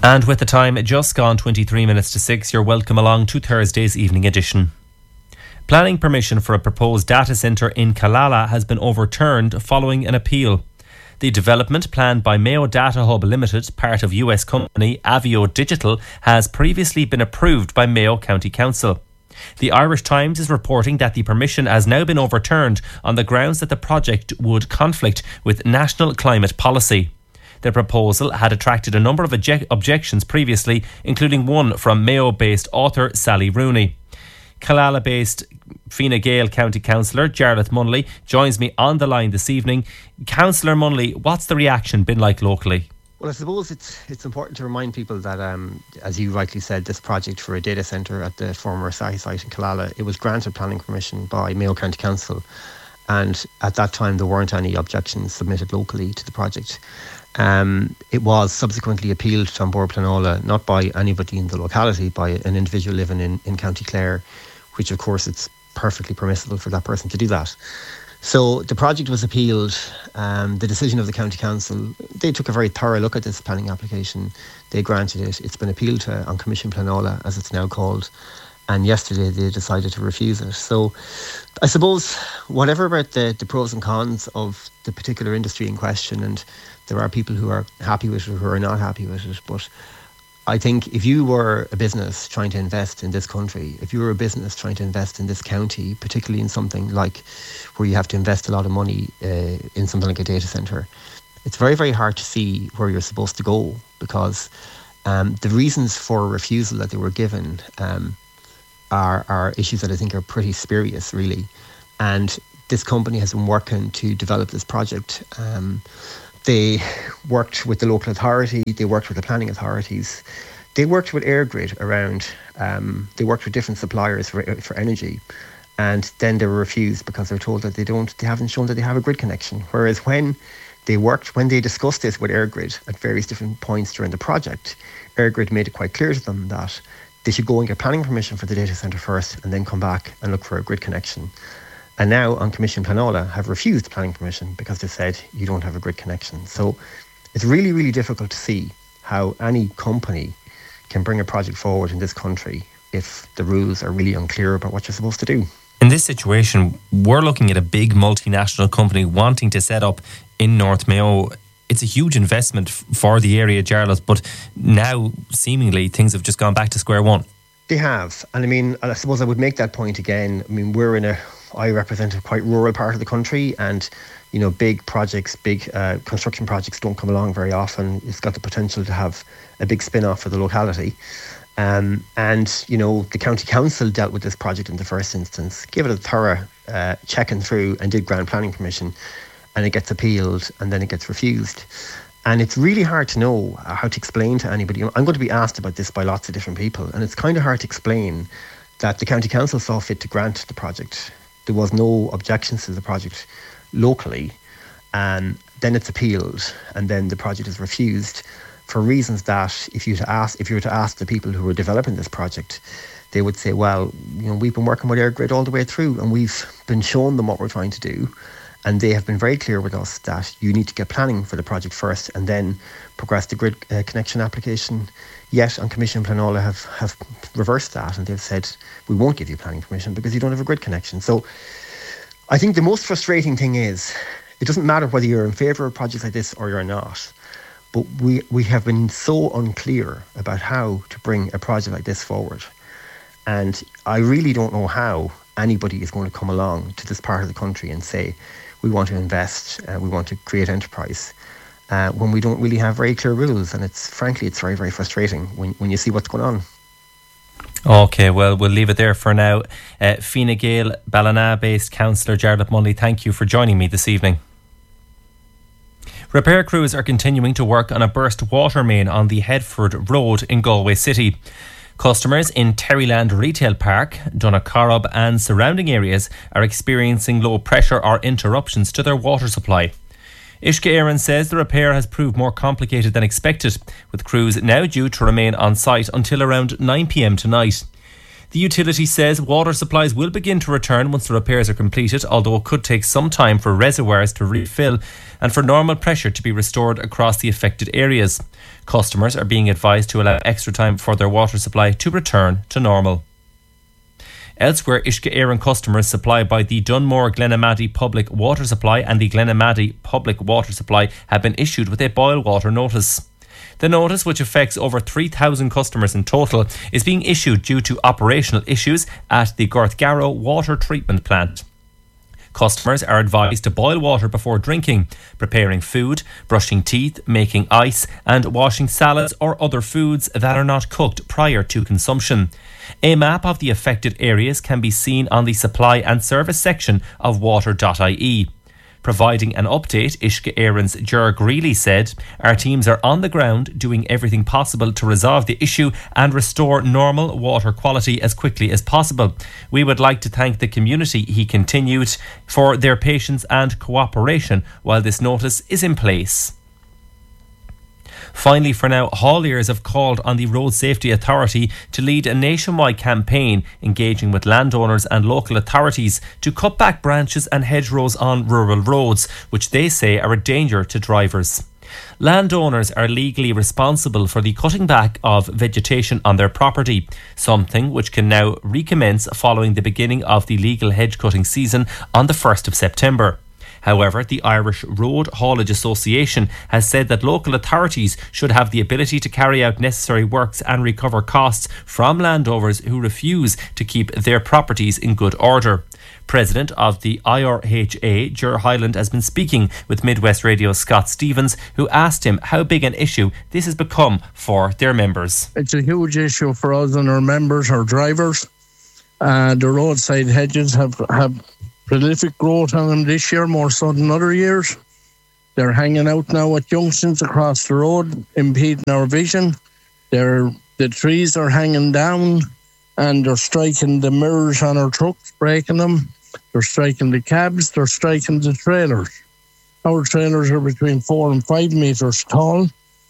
And with the time just gone 23 minutes to 6, you're welcome along to Thursday's evening edition. Planning permission for a proposed data centre in Killala has been overturned following an appeal. The development planned by Mayo Data Hub Limited, part of US company Avio Digital, has previously been approved by Mayo County Council. The Irish Times is reporting that the permission has now been overturned on the grounds that the project would conflict with national climate policy. The proposal had attracted a number of objections previously, including one from Mayo-based author Sally Rooney. Killala-based Fine Gael County Councillor Jarlath Munley joins me on the line this evening. Councillor Munley, what's the reaction been like locally? Well, I suppose it's important to remind people that, as you rightly said, this project for a data centre at the former Sahi site in Killala, it was granted planning permission by Mayo County Council, and at that time there weren't any objections submitted locally to the project. It was subsequently appealed to An Bord Pleanála, not by anybody in the locality, by an individual living in County Clare, which of course it's perfectly permissible for that person to do that. So the project was appealed. The decision of the County Council, they took a very thorough look at this planning application. They granted it. It's been appealed to on Commission Pleanála, as it's now called. And yesterday they decided to refuse it. So I suppose whatever about the pros and cons of the particular industry in question, and there are people who are happy with it, who are not happy with it, but I think if you were a business trying to invest in this country, if you were a business trying to invest in this county, particularly in something like where you have to invest a lot of money in something like a data centre, it's very, very hard to see where you're supposed to go, because the reasons for refusal that they were given are issues that I think are pretty spurious, really. And this company has been working to develop this project. They worked with the local authority, they worked with the planning authorities, they worked with EirGrid around, they worked with different suppliers for energy, and then they were refused because they were told that they haven't shown that they have a grid connection. Whereas when they discussed this with EirGrid at various different points during the project, EirGrid made it quite clear to them that they should go and get planning permission for the data centre first and then come back and look for a grid connection. And now on Commission Pleanála have refused planning permission because they said you don't have a grid connection. So it's really, really difficult to see how any company can bring a project forward in this country if the rules are really unclear about what you're supposed to do. In this situation, we're looking at a big multinational company wanting to set up in North Mayo. It's a huge investment for the area, Jarlath, but now seemingly things have just gone back to square one. They have. And I mean, I suppose I would make that point again. I mean, I represent a quite rural part of the country, and big projects, big construction projects don't come along very often. It's got the potential to have a big spin-off for the locality. And the county council dealt with this project in the first instance, gave it a thorough checking through, and did grant planning permission, and it gets appealed, and then it gets refused. And it's really hard to know how to explain to anybody. I'm going to be asked about this by lots of different people, and it's kind of hard to explain that the county council saw fit to grant the project. There was no objections to the project locally, and then it's appealed, and then the project is refused for reasons that if you were to ask the people who were developing this project, they would say, well, we've been working with EirGrid all the way through, and we've been showing them what we're trying to do, and they have been very clear with us that you need to get planning for the project first and then progress the grid connection application. Yet on Commission Pleanála have reversed that, and they've said we won't give you planning permission because you don't have a grid connection. So I think the most frustrating thing is it doesn't matter whether you're in favour of projects like this or you're not, but we have been so unclear about how to bring a project like this forward. And I really don't know how anybody is going to come along to this part of the country and say we want to invest, we want to create enterprise, when we don't really have very clear rules. And it's very, very frustrating when you see what's going on. OK, well, we'll leave it there for now. Fine Gael, Ballina-based councillor Jarlath Munley, thank you for joining me this evening. Repair crews are continuing to work on a burst water main on the Headford Road in Galway City. Customers in Terryland Retail Park, Donacarrab and surrounding areas are experiencing low pressure or interruptions to their water supply. Ishka Aaron says the repair has proved more complicated than expected, with crews now due to remain on site until around 9 p.m. tonight. The utility says water supplies will begin to return once the repairs are completed, although it could take some time for reservoirs to refill and for normal pressure to be restored across the affected areas. Customers are being advised to allow extra time for their water supply to return to normal. Elsewhere, Uisce Éireann customers supplied by the Dunmore Glenamaddy Public Water Supply and the Glenamaddy Public Water Supply have been issued with a boil water notice. The notice, which affects over 3,000 customers in total, is being issued due to operational issues at the Garthgarrow water treatment plant. Customers are advised to boil water before drinking, preparing food, brushing teeth, making ice and washing salads or other foods that are not cooked prior to consumption. A map of the affected areas can be seen on the supply and service section of water.ie. Providing an update, Uisce Éireann's Ger Greeley said, "Our teams are on the ground doing everything possible to resolve the issue and restore normal water quality as quickly as possible. We would like to thank the community," he continued, "for their patience and cooperation while this notice is in place." Finally, for now, hauliers have called on the Road Safety Authority to lead a nationwide campaign engaging with landowners and local authorities to cut back branches and hedgerows on rural roads, which they say are a danger to drivers. Landowners are legally responsible for the cutting back of vegetation on their property, something which can now recommence following the beginning of the legal hedge cutting season on the 1st of September. However, the Irish Road Haulage Association has said that local authorities should have the ability to carry out necessary works and recover costs from landowners who refuse to keep their properties in good order. President of the IRHA, Ger Hyland, has been speaking with Midwest Radio's Scott Stevens, who asked him how big an issue this has become for their members. It's a huge issue for us and our members, our drivers. The roadside hedges have prolific growth on them this year, more so than other years. They're hanging out now at junctions across the road, impeding our vision. The trees are hanging down and they're striking the mirrors on our trucks, breaking them. They're striking the cabs, they're striking the trailers. Our trailers are between 4 and 5 metres tall.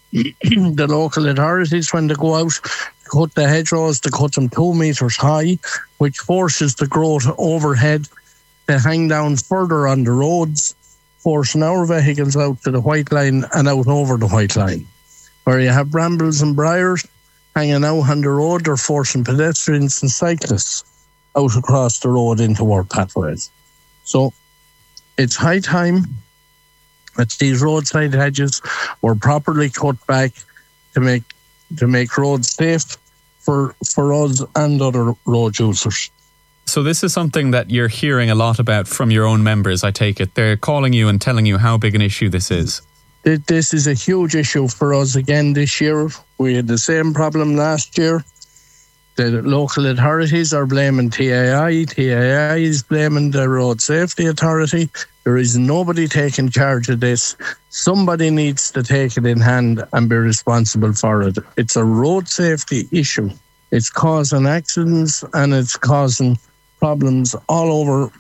The local authorities, when they go out to cut the hedgerows, they cut them 2 metres high, which forces the growth overhead to hang down further on the roads, forcing our vehicles out to the white line and out over the white line. Where you have brambles and briars hanging out on the road, they're forcing pedestrians and cyclists out across the road into our pathways. So it's high time that these roadside hedges were properly cut back to make roads safe for us and other road users. So this is something that you're hearing a lot about from your own members, I take it. They're calling you and telling you how big an issue this is. This is a huge issue for us again this year. We had the same problem last year. The local authorities are blaming TAI. TAI is blaming the Road Safety Authority. There is nobody taking charge of this. Somebody needs to take it in hand and be responsible for it. It's a road safety issue. It's causing accidents and it's causing problems all over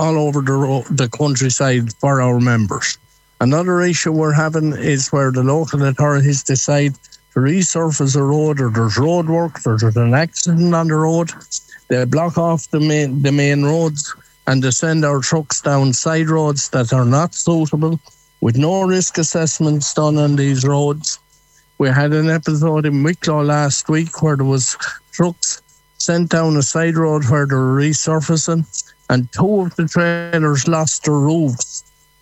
the countryside for our members. Another issue we're having is where the local authorities decide to resurface a road, or there's road work, or there's an accident on the road. They block off the main roads and they send our trucks down side roads that are not suitable, with no risk assessments done on these roads. We had an episode in Wicklow last week where there was trucks sent down a side road where they were resurfacing, and 2 of the trailers lost their roofs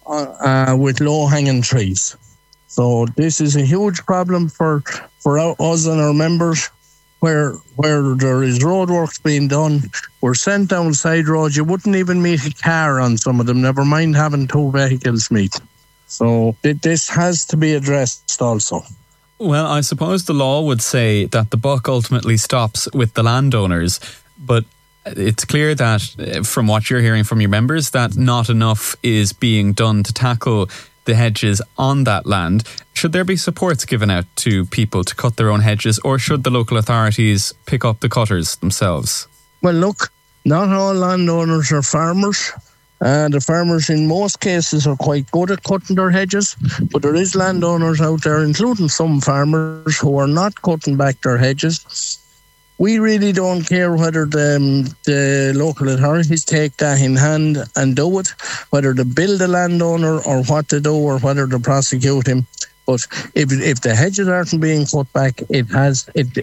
with low-hanging trees. So this is a huge problem for us and our members, where there is roadworks being done. We're sent down side roads. You wouldn't even meet a car on some of them, never mind having 2 vehicles meet. So this has to be addressed also. Well, I suppose the law would say that the buck ultimately stops with the landowners, but it's clear that from what you're hearing from your members that not enough is being done to tackle the hedges on that land. Should there be supports given out to people to cut their own hedges, or should the local authorities pick up the cutters themselves? Well, look, not all landowners are farmers. The farmers in most cases are quite good at cutting their hedges, but there is landowners out there, including some farmers, who are not cutting back their hedges. We really don't care whether the local authorities take that in hand and do it, whether they bill the landowner or what they do, or whether they prosecute him. But if the hedges aren't being cut back, it has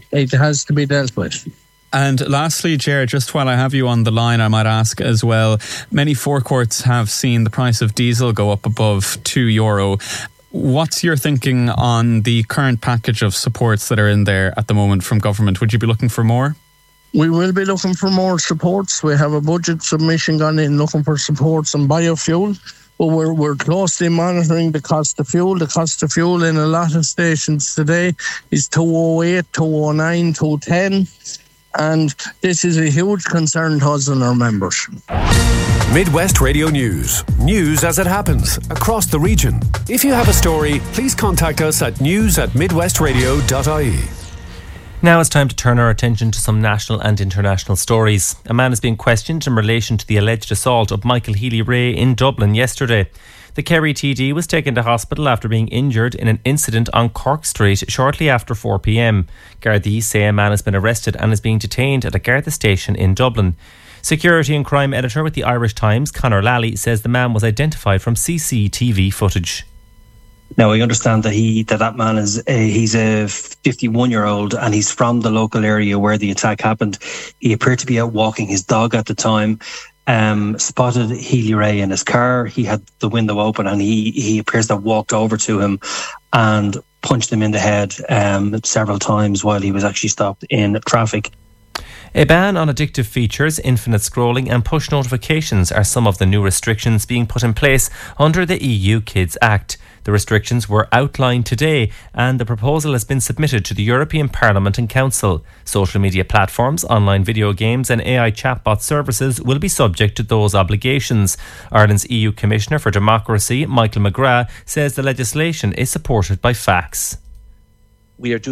to be dealt with. And lastly, Ger, just while I have you on the line, I might ask as well, many forecourts have seen the price of diesel go up above €2. What's your thinking on the current package of supports that are in there at the moment from government? Would you be looking for more? We will be looking for more supports. We have a budget submission gone in looking for supports on biofuel. But we're closely monitoring the cost of fuel. The cost of fuel in a lot of stations today is $2.08, $2.09, $2.10. And this is a huge concern to us and our members. Midwest Radio News. News as it happens across the region. If you have a story, please contact us at news@midwestradio.ie. Now it's time to turn our attention to some national and international stories. A man is being questioned in relation to the alleged assault of Michael Healy-Rae in Dublin yesterday. The Kerry TD was taken to hospital after being injured in an incident on Cork Street shortly after 4 p.m. Gardaí say a man has been arrested and is being detained at a Garda station in Dublin. Security and crime editor with the Irish Times, Conor Lally, says the man was identified from CCTV footage. Now, I understand that that man he's a 51-year-old and he's from the local area where the attack happened. He appeared to be out walking his dog at the time. Spotted Healy-Rae in his car. He had the window open and he appears to have walked over to him and punched him in the head several times while he was actually stopped in traffic. A ban on addictive features, infinite scrolling and push notifications are some of the new restrictions being put in place under the EU Kids Act. The restrictions were outlined today and the proposal has been submitted to the European Parliament and Council. Social media platforms, online video games and AI chatbot services will be subject to those obligations. Ireland's EU Commissioner for Democracy, Michael McGrath, says the legislation is supported by facts. We are